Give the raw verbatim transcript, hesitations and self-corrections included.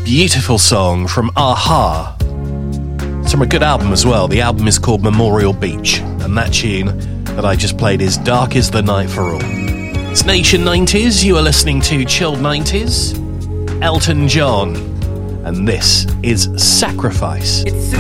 Beautiful song from a-ha. It's from a good album as well. The album is called Memorial Beach, and that tune that I just played is Dark is the Night for All. It's Nation nineties, you are listening to Chilled nineties, Elton John, and this is Sacrifice. It's